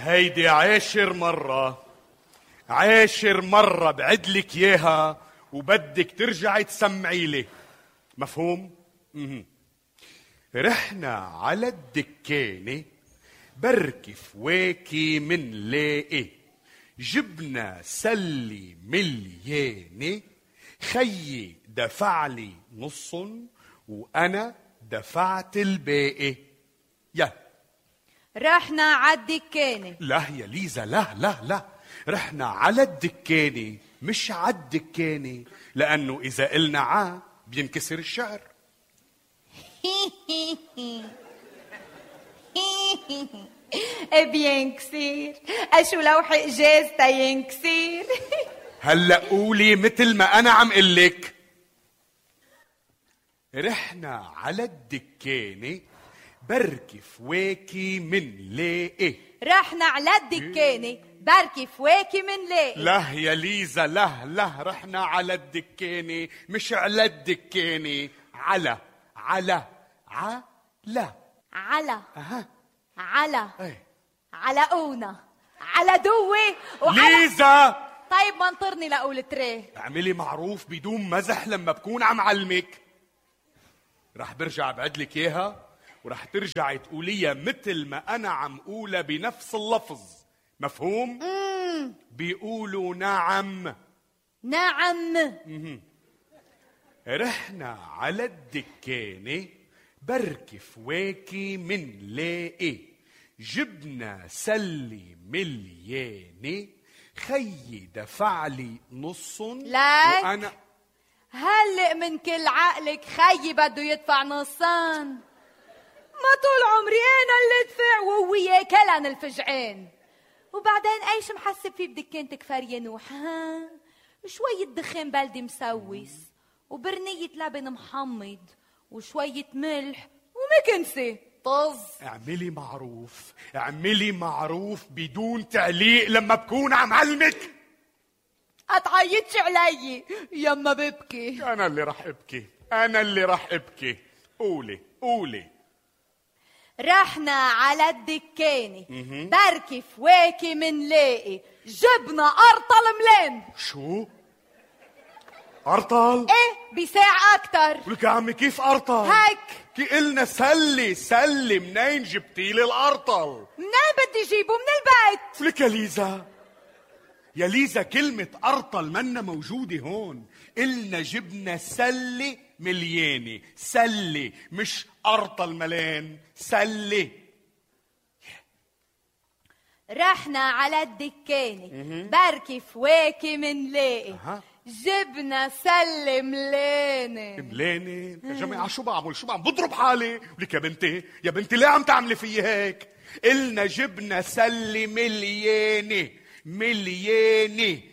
هيدي عاشر مرة بعدلك ياها وبدك ترجعي تسمعي لي. مفهوم؟ رحنا على الدكانة بركي فواكي منلاقي، جبنا سلي مليانة، خيي دفعلي نص وأنا دفعت الباقي. يا رحنا على الدكانة. لا يا ليزا، لا رحنا على الدكانة مش على الدكانة، لأنه إذا قلنا عا بينكسر الشعر. بينكسر. أشو لوح إجازتا ينكسر. هلأ قولي مثل ما أنا عم قلك. رحنا على الدكانة بركي فواكي منلاقي. رحنا على الدكانة بركي فواكي منلاقي. لا يا ليزا، لا رحنا على الدكانة مش على الدكانة. على على ايه؟ على أونا، على دوي ليزا طيب ما انطرني لأقول تريه. اعملي معروف بدون مزح لما بكون عم علمك. رح برجع بعدلك اياها ورح ترجعي تقوليها مثل ما انا عم قولها بنفس اللفظ. مفهوم؟ بيقولوا نعم. رحنا على الدكانة بركي فواكي منلاقي، جبنا سلي مليانة، خيي دفعلي نص لك وأنا هلق من كل عقلك خيي بده يدفع نصان. ما طول عمري أنا اللي ادفع وهو ياكلن الفجعان. وبعدين ايش محسب فيه بدكانتك فرينوح؟ ها شوية دخان بلدي مسوس وبرنية لبن محمض وشوية ملح ومكنسة طز. اعملي معروف بدون تعليق لما بكون عم علمك. اتعيطش علي يما ببكي. انا اللي رح ابكي. قولي. رحنا على الدكانة بركي فواكي منلاقي، جبنا أرطل ملان. شو؟ أرطل؟ ايه بساعة أكتر. ولك يا عمي كيف أرطل؟ هيك كي قلنا سلي منين جبتيلي الأرطل؟ منين بدي جيبه؟ من البيت. ولك يا ليزا كلمة أرطل منا موجودة هون. قلنا جبنا سلي مليانة، سلي مش أرطل ملان، سلي. رحنا على الدكانة بركي فواكي منلاقي، جبنا سلي ملانة. يا جماعة شو بعمل بضرب حالي. ولك يا بنتي ليه عم تعملي في هيك؟ قلنا جبنا سلي مليانة. ايه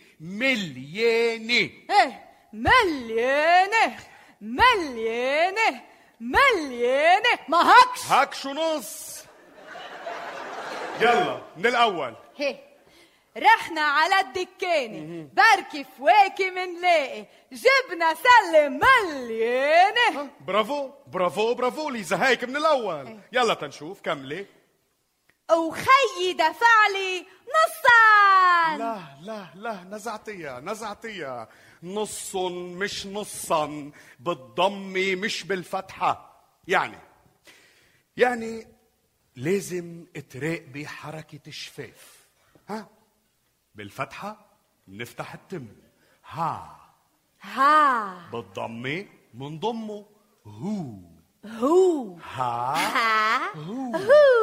مليانة ما هاك شو نص. يلا من الأول. رحنا على الدكانة بركي فواكي منلاقي، جبنا سلة مليانة. برافو ليزا، هيك من الأول. يلا تنشوف كملي. وخيي دفعلي نصان. لا نزعتيها. نص مش نصا، بالضمة مش بالفتحة. يعني لازم تراقبي حركة الشفاف. بالفتحة نفتح التم ها، بالضمة منضمه هو ها هو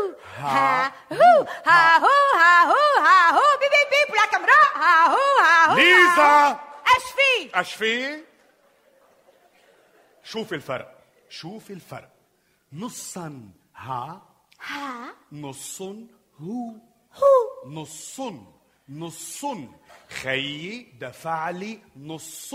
بيب لك امرأة ها هو. ليزا أشفي. شوف الفرق. نصا ها نص هو نص خيي دفعلي نص.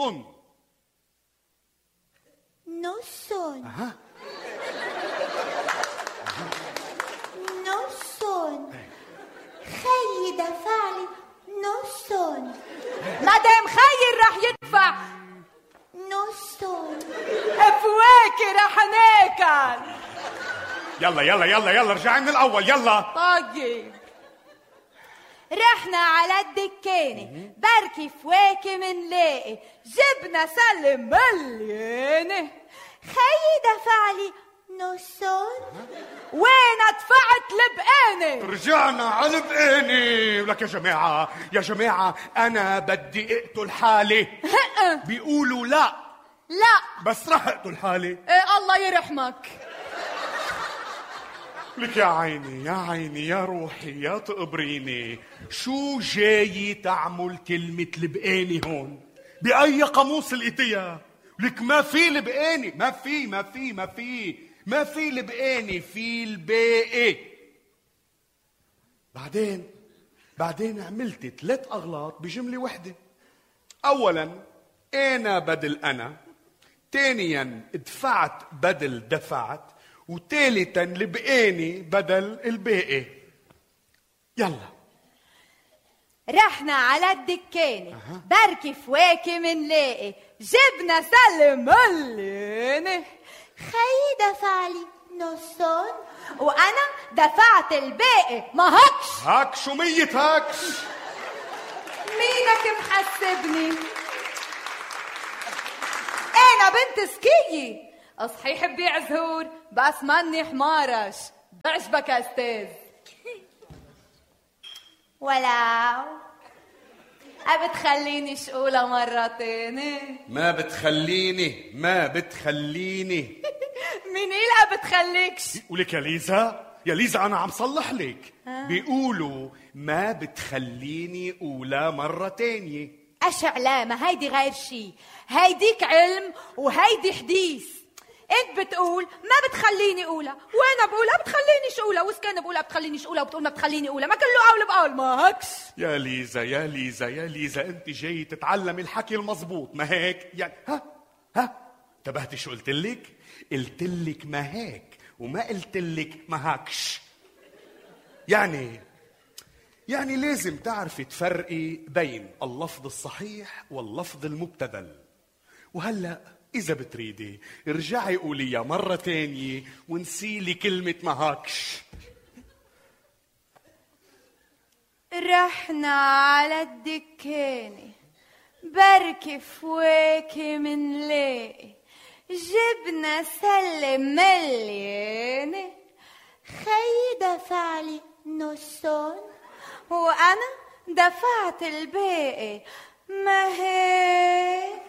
خيي دفعلي نص. مدام خير رح يدفع نص فواكه رح ناكل. يلا رجعي من الأول. يلا طيب رحنا على الدكانة بركي فواكه منلاقي جبنا سلة مليانة خيي دفعلي نصون وانا دفعت لبقانة. رجعنا على لبقانة. ولك يا جماعة أنا بدي أقتل حالي. بيقولوا لا بس رح أقتل حالي. إيه الله يرحمك. لك يا عيني يا روحي يا تقبريني، شو جاي تعمل كلمة لبقاني هون؟ بأي قاموس لقيتيها؟ لك ما في لبقاني، ما في لبقاني، في الباقي. بعدين عملت 3 أغلاط بجملة وحدة. أولا أنا بدل أنا، ثانيا دفعت بدل دفعت، وثالثا لبقاني بدل الباقي. يلا رحنا على الدكانة بركي فواكه منلاقي جبنا سلة مليانة خيي دفعلي نصون وانا دفعت الباقي. ما هكش ومية هكش. مينك محسبني؟ انا بنت سكية صحيح ببيع زهور بس ماني حمارش. بعجبك يا استاذ؟ ولو بتخليني شقولة مرة تاني؟ ما بتخليني مين إلها بتخليكش؟ ولك يا ليزا أنا عم صلح لك. بيقولوا ما بتخليني أولى مرة تانية. أش علامة هيدي غير شي، هيديك علم وهيدي حديث. انت بتقول ما بتخليني أولى وانا بقولها بتخليني شقولة، وسكان بقولها بتخليني شقولة وبتقول ما بتخليني أولى، ما كله قول بقول. ما هكش يا ليزا انت جاي تتعلم الحكي المزبوط ما هيك يعني؟ ها انتبهتي شو قلتلك ما هيك وما قلتلك ما هكش. يعني لازم تعرفي تفرقي بين اللفظ الصحيح واللفظ المبتذل. وهلأ إذا بتريدي ارجعي قوليها مرة تانية ونسيلي كلمة ما هكش. رحنا على الدكانة بركي فواكه منلاقي جبنا سلة مليانة خيي دفعلي نصون وانا دفعت الباقي. ما هيك؟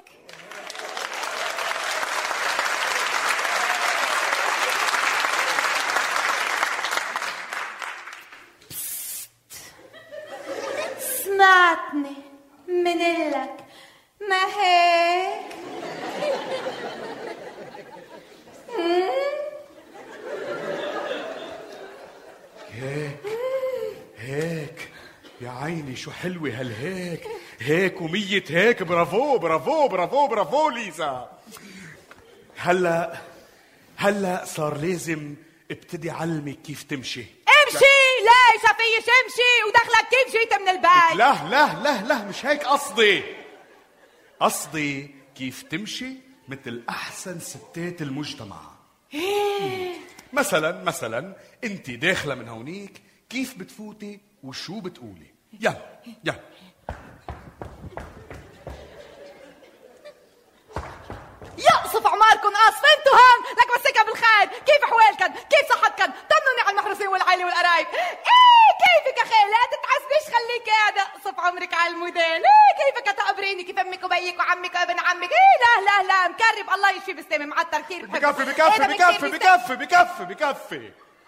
سمعتني منلك ما هيك؟ هيك يا عيني شو حلوة هالهيك. هيك ومية هيك. برافو ليزا. هلا صار لازم ابتدي علمك كيف تمشي. امشي؟ لا شفيش امشي ودخلك كيف جيت من البيت؟ لا مش هيك قصدي كيف تمشي مثل احسن ستات المجتمع. مثلا انت داخله من هونيك كيف بتفوتي وشو بتقولي. يلا يقصف عماركن قصف. انتو هون لك مسكها بالخير. كيف حوالكن؟ كيف صحتكن؟ طمنوني على المحروسين والعيلة والقرايب. كيفك يا خيل؟ لا تتعصبيش خليك قاعدة. اقصف عمرك على الموديل. كيفك تقبريني كيف امك وبيك وعمك وابن عمك. لا مكرب الله يشفي بالسامة معطر كثير. بكفي.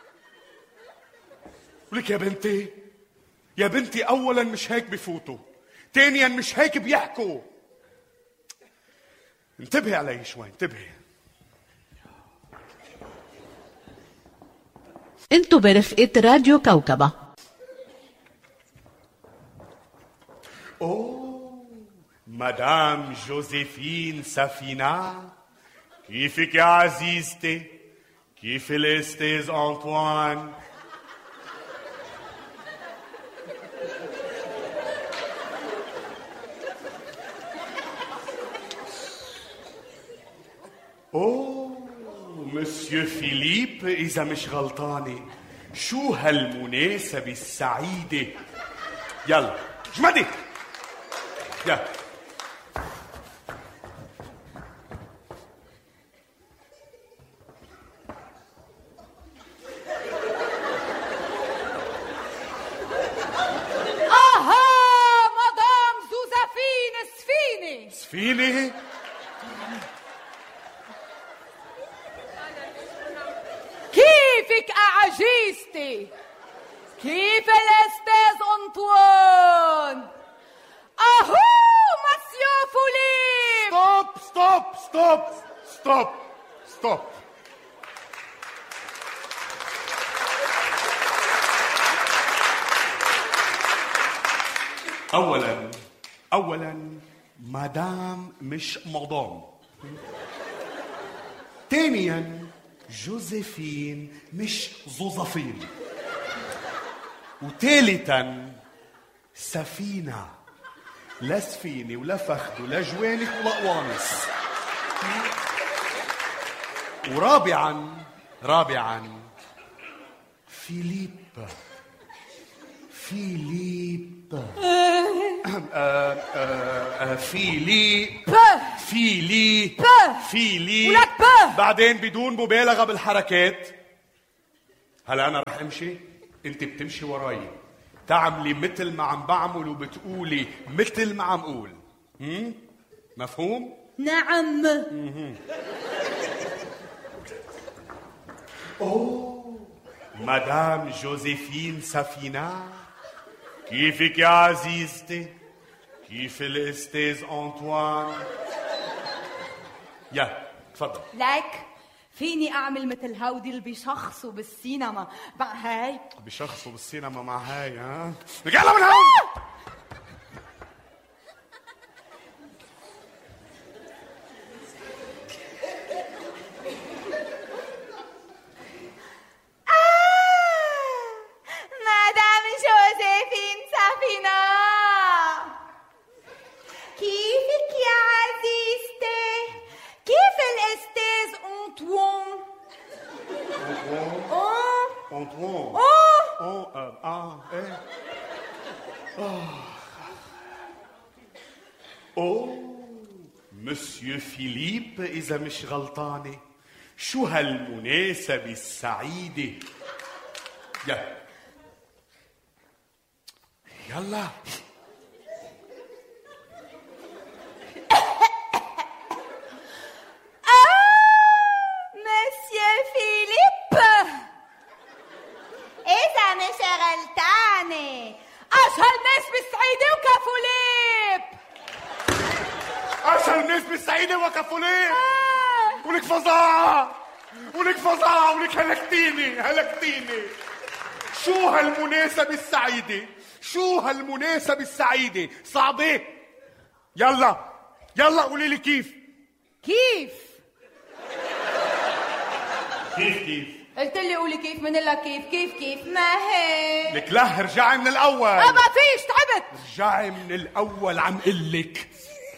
ولك يا بنتي اولا مش هيك بفوتوا، ثانيا مش هيك بيحكوا. انتبهي علي شوي انتبهي. انتوا برفقة راديو كوكبة. مدام جوزيفين سفينة، كيفك يا عزيزتي؟ كيف الاستاذ أنطوان؟ مسيو فيليب إذا مش غلطاني، شو هالمناسبة السعيدة يلا جمدي يلا. سفينة؟ كيفك أعجيزتي؟ كيف الأستاذ أنطوان؟ أهو مسيو فوليب. ستوب. أولا مدام مش مدام. ثانيا جوزيفين مش زوزفين. وثالثا سفينة، لا سفينة ولا فخد ولا جوانك ولا قوانص. ورابعا فيليب ولك با. بعدين بدون مبالغة بالحركات. هلا أنا رح أمشي، أنت بتمشي وراي، تعملي مثل ما عم بعمل وبتقولي مثل ما عم قول. مفهوم؟ نعم. مدام جوزيفين سفينة، كيفك يا عزيزتي؟ كيف الأستاذ أنطوان؟ يا تفضل. لك فيني أعمل مثل هودي اللي بيشخصوا بالسينما مع هاي. بشخصوا بالسينما مع هاي؟ ها؟ يلا من هون. مدام جوزيفين سفينة، كيفك يا عزيزتي؟ كيف الأستاذ أنطوان؟ مسيو فيليب إذا مش غلطانة، شو هالمناسبة السعيدة. يلا مسيو فيليب، إذا مش غلطانة أشهر ناس بالسعيدة وكفوليب. أشهر الناس بالسعيدة وكفوليب. ولك فظاعة ولك هلكتيني. شو هالمناسبة السعيدة؟ صعبة. يلا قولي لي كيف قلت لي قولي كيف، من لك كيف ما هيك. لك لا، ارجعي من الأول. ما فيش، تعبت. ارجعي من الأول عم قلك.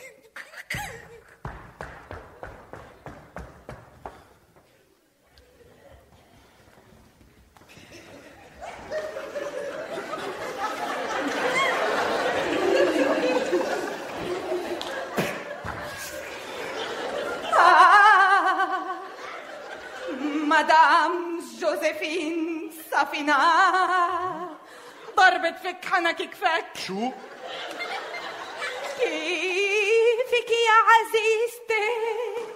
مدام جوزيفين سفينة ضربت فيك حنكك فك. شو؟ كيفك يا عزيزتي؟